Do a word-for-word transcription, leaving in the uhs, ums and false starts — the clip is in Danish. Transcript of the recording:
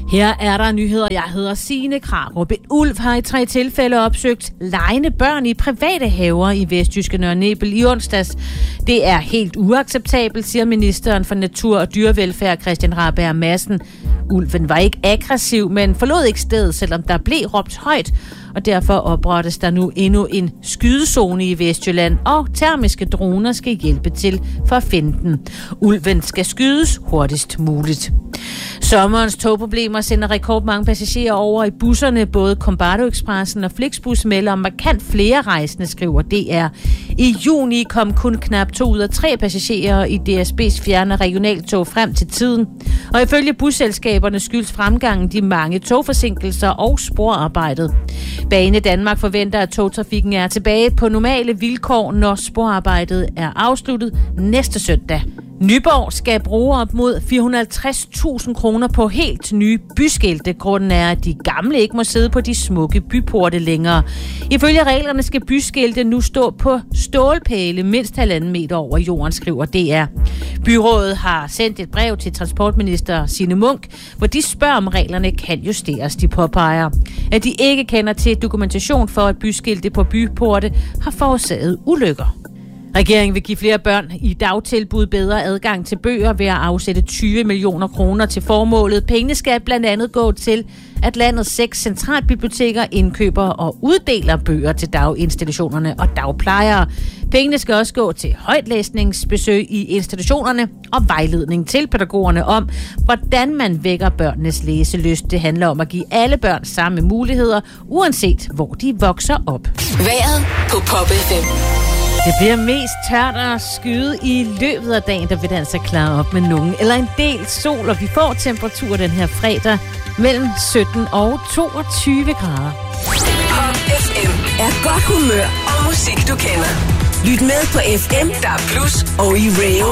Her er der nyheder. Jeg hedder Signe Krarup. En ulv har i tre tilfælde opsøgt legende børn i private haver i vestjyske Nørre Nebel i onsdags. Det er helt uacceptabelt, siger ministeren for Natur og Dyrevelfærd Christian Rabjerg Madsen. Ulven var ikke aggressiv, men forlod ikke stedet, selvom der blev råbt højt. Og derfor oprettes der nu endnu en skydezone i Vestjylland, og termiske droner skal hjælpe til for at finde den. Ulven skal skydes hurtigst muligt. Sommerens togproblemer sender rekordmange passagerer over i busserne. Både Combardo Expressen og Flixbus melder om markant flere rejsende, skriver D R. I juni kom kun knap to ud af tre passagerer i D S B's fjerne regionaltog frem til tiden. Og ifølge busselskaberne skyldes fremgangen de mange togforsinkelser og sporarbejdet. Bane Danmark forventer, at togtrafikken er tilbage på normale vilkår, når sporarbejdet er afsluttet næste søndag. Nyborg skal bruge op mod fire hundrede og halvtreds tusind kroner på helt nye byskilte. Grunden er, at de gamle ikke må sidde på de smukke byporte længere. Ifølge reglerne skal byskilte nu stå på stålpæle mindst halvanden meter over jorden, skriver D R. Byrådet har sendt et brev til transportminister Signe Munk, hvor de spørger, om reglerne kan justeres. De påpeger, at de ikke kender til dokumentation for, at byskilte på byporte har forårsaget ulykker. Regeringen vil give flere børn i dagtilbud bedre adgang til bøger ved at afsætte tyve millioner kroner til formålet. Pengene skal blandt andet gå til, at landets seks centralbiblioteker indkøber og uddeler bøger til daginstitutionerne og dagplejere. Pengene skal også gå til højtlæsningsbesøg i institutionerne og vejledning til pædagogerne om, hvordan man vækker børnenes læselyst. Det handler om at give alle børn samme muligheder, uanset hvor de vokser op. Vejret på Pop F M. Det bliver mest tørt og skyet i løbet af dagen, der vil det altså klare op med nogen eller en del sol, og vi får temperatur den her fredag mellem sytten og toogtyve grader. Pop F M er godt humør og musik, du kender. Lyt med på F M, der er plus og i radio.